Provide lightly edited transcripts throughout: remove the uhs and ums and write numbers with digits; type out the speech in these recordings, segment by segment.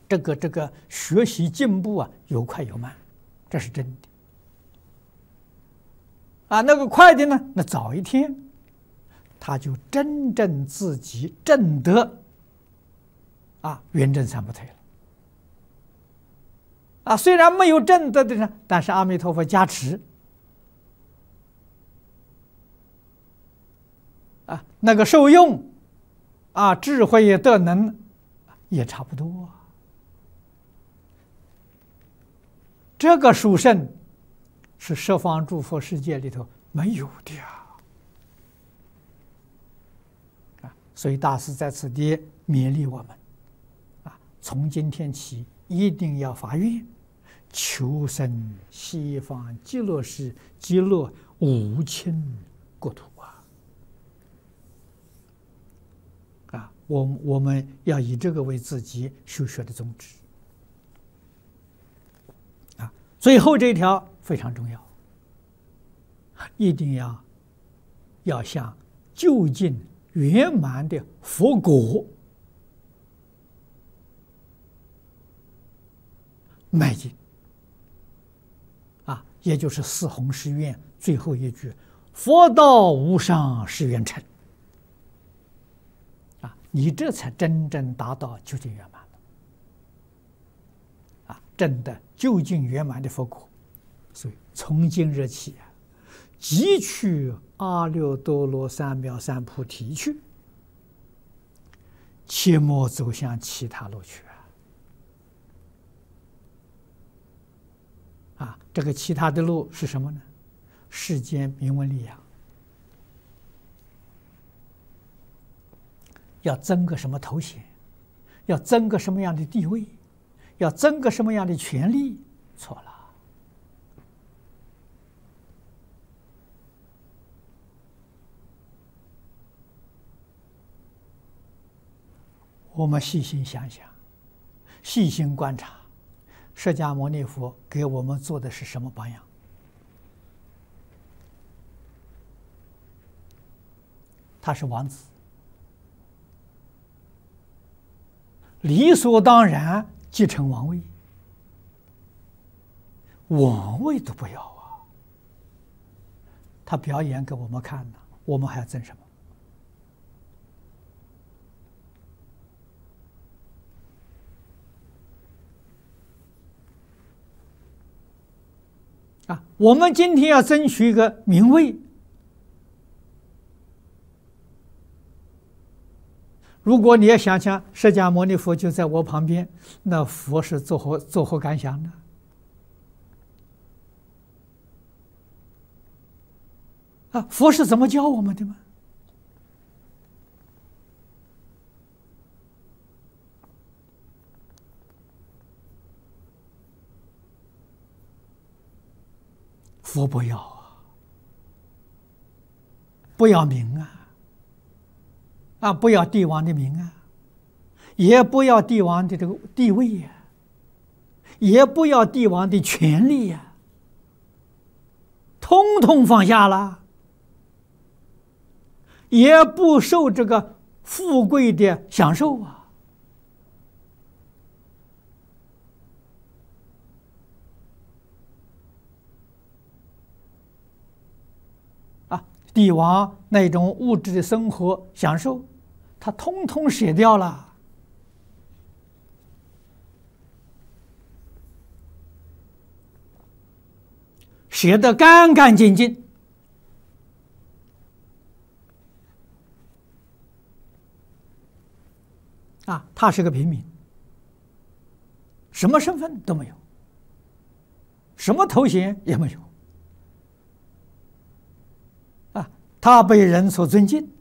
这个学习进步啊，有快有慢，这是真的。那个快的呢，那早一天，他就真正自己证得圆正三不退了。虽然没有证得的人，但是阿弥陀佛加持，那个受用，智慧也德能，也差不多。这个殊胜是十方诸佛世界里头没有的所以大师在此地勉励我们从今天起一定要发愿，求生西方极乐世极乐无亲国土我们要以这个为自己修学的宗旨最后这一条非常重要，一定要向究竟圆满的佛果迈进也就是四弘誓愿最后一句：佛道无上誓愿成你这才真正达到究竟圆满了证得究竟圆满的佛果。所以从今日起即去阿耨多罗三藐三菩提去，切莫走向其他路去这个其他的路是什么呢？世间名闻利养，要争个什么头衔，要争个什么样的地位，要争个什么样的权利，错了。我们细心想想，细心观察，释迦牟尼佛给我们做的是什么榜样？他是王子，理所当然继承王位，王位都不要他表演给我们看呢，我们还要争什么？我们今天要争取一个名位，如果你也想想释迦牟尼佛就在我旁边，那佛是作何感想呢？佛是怎么教我们的吗？佛不要不要名不要帝王的名也不要帝王的这个地位也不要帝王的权利通通放下了，也不受这个富贵的享受帝王那种物质的生活享受，他通通舍掉了，舍得干干净净。他是个平民，什么身份都没有，什么头衔也没有。他被人所尊敬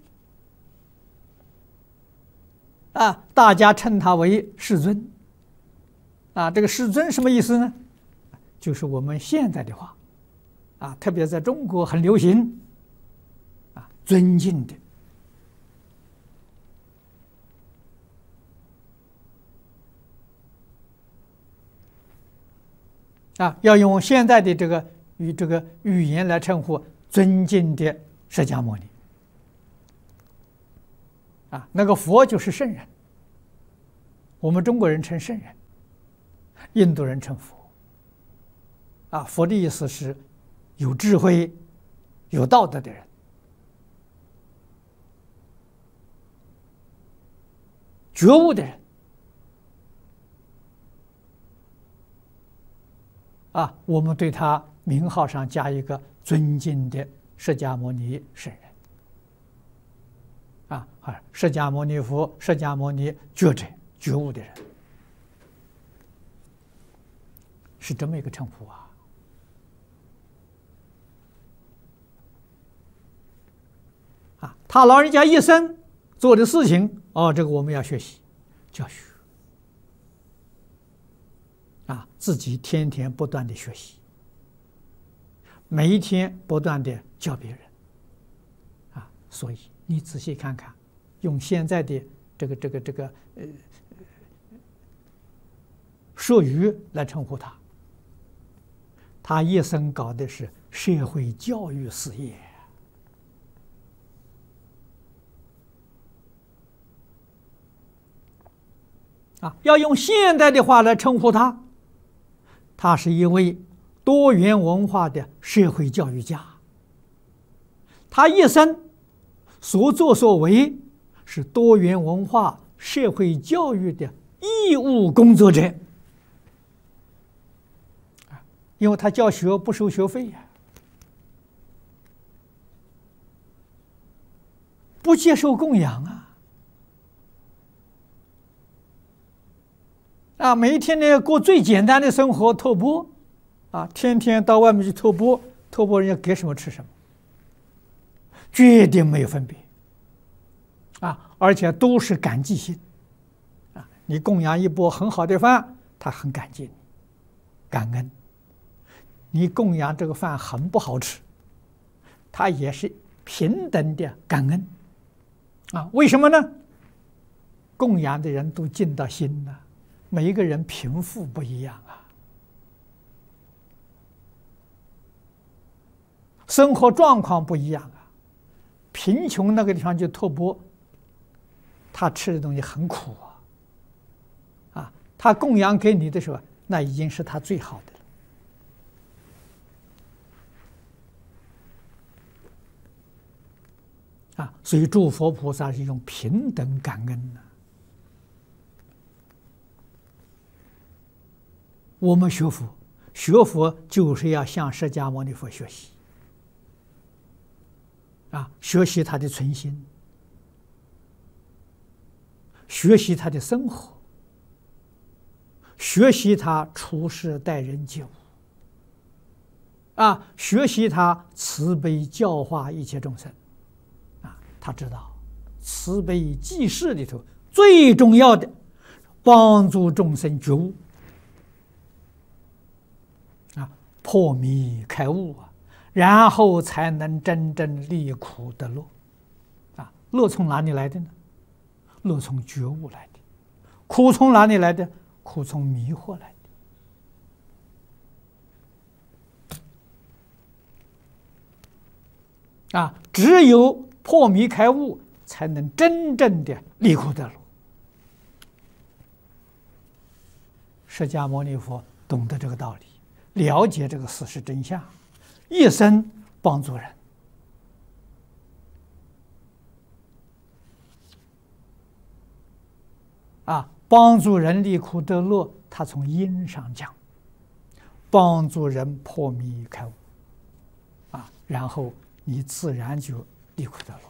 大家称他为世尊这个世尊什么意思呢？就是我们现在的话特别在中国很流行尊敬的要用现在的这个语言来称呼尊敬的释迦牟尼那个佛就是圣人，我们中国人称圣人印度人称佛。佛的意思是有智慧、有道德的人。觉悟的人。我们对他名号上加一个尊敬的释迦牟尼圣人。释迦牟尼佛、释迦牟尼觉者、觉悟的人，是这么一个称呼他老人家一生做的事情，这个我们要学习教学。自己天天不断的学习，每一天不断的教别人。所以你仔细看看，用现在的这个术语来称呼他，他一生搞的是社会教育事业。要用现代的话来称呼他，他是一位多元文化的社会教育家。他一生所作所为是多元文化社会教育的义务工作者。因为他教学不收学费不接受供养每一天呢过最简单的生活，托钵天天到外面去托钵，托钵人家给什么吃什么，绝对没有分别而且都是感激心你供养一钵很好的饭，他很感激你，感恩。你供养这个饭很不好吃，他也是平等的感恩为什么呢？供养的人都尽到心了，每一个人贫富不一样生活状况不一样贫穷那个地方就托钵，他吃的东西很苦他供养给你的时候，那已经是他最好的了所以诸佛菩萨是用平等感恩我们学佛，学佛就是要向释迦牟尼佛学习学习他的存心，学习他的生活，学习他处事待人接物学习他慈悲教化一切众生他知道慈悲济世里头最重要的帮助众生觉悟破迷开悟然后才能真正离苦得乐乐从哪里来的呢？乐从觉悟来的。苦从哪里来的？苦从迷惑来的只有破迷开悟，才能真正的离苦得乐。释迦牟尼佛懂得这个道理，了解这个事实真相，一生帮助人帮助人离苦得乐。他从因上讲，帮助人破迷开悟然后你自然就离苦得乐。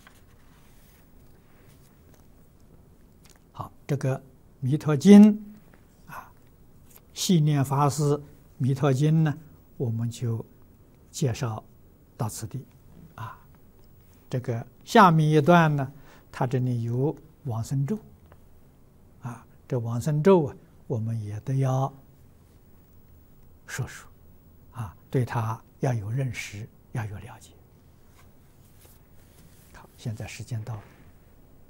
好，这个弥陀经系念法师弥陀经呢，我们就介绍到此地这个下面一段呢，它这里有往生咒这往生咒我们也都要说说对它要有认识，要有了解。好，现在时间到了。